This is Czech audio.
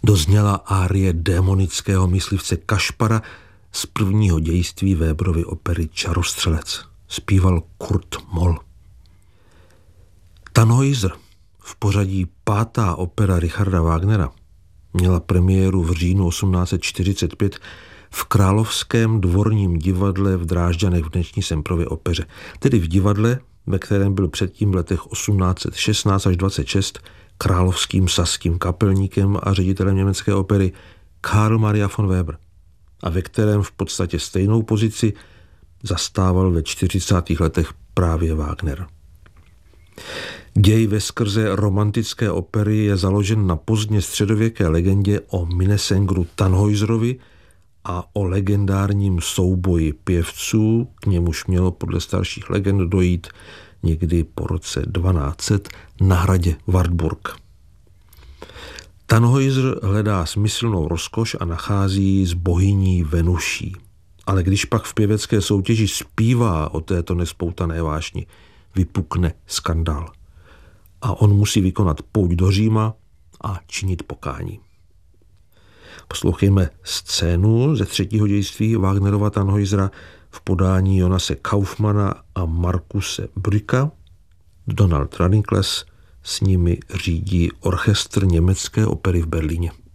dozněla árie démonického myslivce Kašpara z prvního dějství Weberovy opery Čarostřelec. Zpíval Kurt Moll. Tannhäuser, v pořadí 5. opera Richarda Wagnera, měla premiéru v říjnu 1845 v Královském dvorním divadle v Drážďanech v dnešní Semprově opeře. Tedy v divadle, ve kterém byl předtím v letech 1816 až 26 královským saským kapelníkem a ředitelem německé opery Karl Maria von Weber a ve kterém v podstatě stejnou pozici zastával ve 40. letech právě Wagner. Děj veskrze romantické opery je založen na pozdně středověké legendě o Minnesengru Tannhäuserovi a o legendárním souboji pěvců, k němuž mělo podle starších legend dojít někdy po roce 1200 na hradě Wartburg. Tannhäuser hledá smyslnou rozkoš a nachází ji s bohyní Venuší. Ale když pak v pěvecké soutěži zpívá o této nespoutané vášni, vypukne skandál. A on musí vykonat pouť do Říma a činit pokání. Poslouchejme scénu ze 3. dějství Wagnerova Tannhäusera v podání Jonase Kaufmana a Markuse Brücka. Donald Runnicles s nimi řídí orchestr německé opery v Berlíně.